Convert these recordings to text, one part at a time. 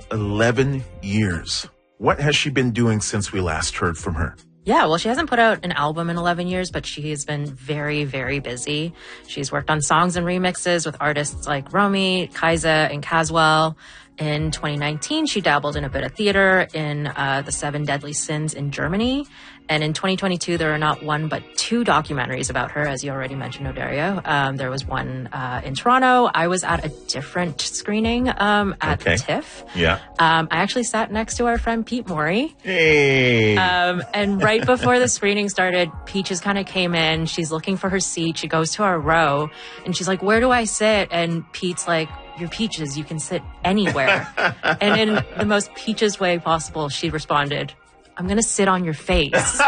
11 years. What has she been doing since we last heard from her? Yeah, well, she hasn't put out an album in 11 years, but she has been very, very busy. She's worked on songs and remixes with artists like Romy, Kaisa, and Caswell. In 2019, she dabbled in a bit of theater in The Seven Deadly Sins in Germany. And in 2022, there are not one but two documentaries about her, as you already mentioned, Odario. There was one in Toronto. I was at a different screening at TIFF. Yeah. I actually sat next to our friend Pete Morey. Hey. And right before the screening started, Peaches kind of came in. She's looking for her seat. She goes to our row and she's like, "Where do I sit?" And Pete's like, "You're Peaches. You can sit anywhere." And in the most Peaches way possible, she responded, "I'm going to sit on your face."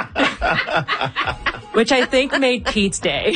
Which I think made Pete's day.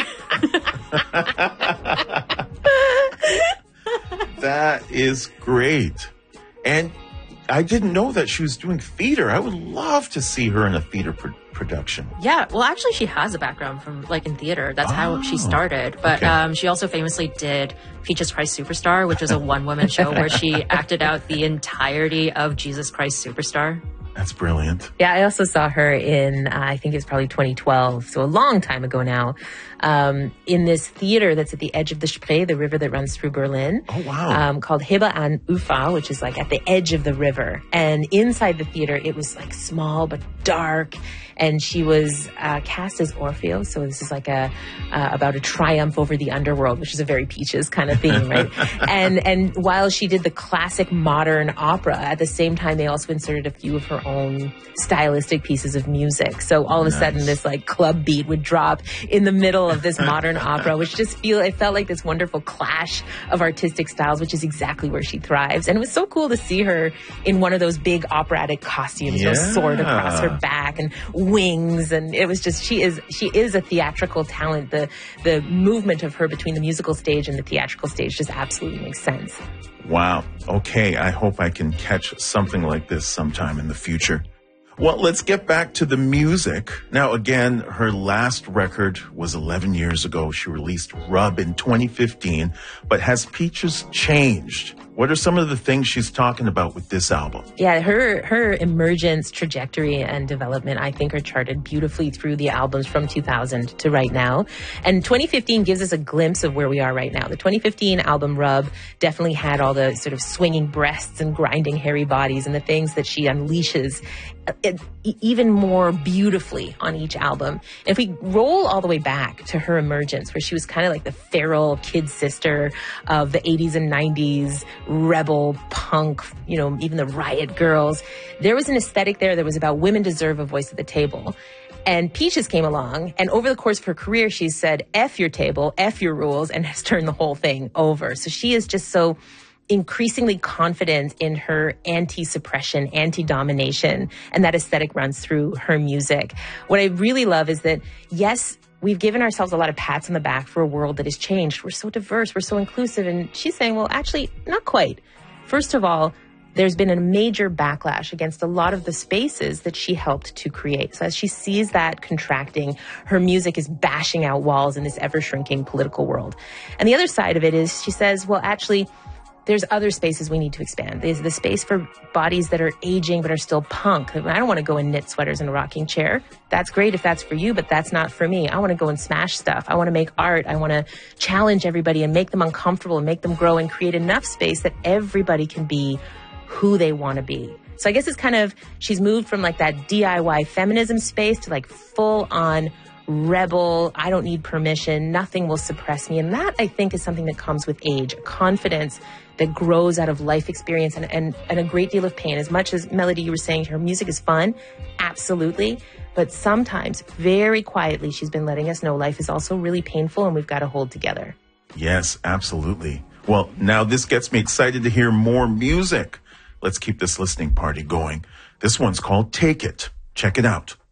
That is great. And I didn't know that she was doing theater. I would love to see her in a theater production. Yeah, well, actually, she has a background from in theater. That's how she started. But she also famously did Peaches Christ Superstar, which was a one-woman show where she acted out the entirety of Jesus Christ Superstar. That's brilliant. Yeah, I also saw her in, I think it was probably 2012, so a long time ago now, in this theater that's at the edge of the Spree, the river that runs through Berlin. Oh, wow. Called Hebe an Ufer, which is like at the edge of the river. And inside the theater, it was like small but dark. And she was cast as Orfeo. So this is like about a triumph over the underworld, which is a very Peaches kind of theme, right? And while she did the classic modern opera, at the same time, they also inserted a few of her own stylistic pieces of music. So all of a sudden, this like club beat would drop in the middle of this modern opera, which it felt like this wonderful clash of artistic styles, which is exactly where she thrives. And it was so cool to see her in one of those big operatic costumes, you know, sword across her back and wings, and it was just she is a theatrical talent. The movement of her between the musical stage and the theatrical stage just absolutely makes sense. Wow. Okay, I hope I can catch something like this sometime in the future. Well, let's get back to the music. Now, again, her last record was 11 years ago. She released Rub in 2015, but has Peaches changed? What are some of the things she's talking about with this album? Yeah, her emergence, trajectory, and development, I think, are charted beautifully through the albums from 2000 to right now. And 2015 gives us a glimpse of where we are right now. The 2015 album, Rub, definitely had all the sort of swinging breasts and grinding hairy bodies and the things that she unleashes even more beautifully on each album. And if we roll all the way back to her emergence, where she was kind of like the feral kid sister of the 80s and 90s, rebel, punk, you know, even the Riot Girls, there was an aesthetic there that was about women deserve a voice at the table. And Peaches came along, and over the course of her career, she's said, F your table, F your rules, and has turned the whole thing over. So she is just so increasingly confident in her anti-suppression, anti-domination, and that aesthetic runs through her music. What I really love is that, yes, we've given ourselves a lot of pats on the back for a world that has changed. We're so diverse, we're so inclusive, and she's saying, well, actually, not quite. First of all, there's been a major backlash against a lot of the spaces that she helped to create. So as she sees that contracting, her music is bashing out walls in this ever-shrinking political world. And the other side of it is she says, well, actually, there's other spaces we need to expand. There's the space for bodies that are aging but are still punk. I don't want to go and knit sweaters in a rocking chair. That's great if that's for you, but that's not for me. I want to go and smash stuff. I want to make art. I want to challenge everybody and make them uncomfortable and make them grow and create enough space that everybody can be who they want to be. So I guess it's kind of, she's moved from like that DIY feminism space to like full on rebel, I don't need permission, nothing will suppress me. And that, I think, is something that comes with age, confidence that grows out of life experience and a great deal of pain. As much as, Melody, you were saying her music is fun, absolutely. But sometimes, very quietly, she's been letting us know life is also really painful and we've got to hold together. Yes, absolutely. Well, now this gets me excited to hear more music. Let's keep this listening party going. This one's called Take It. Check it out.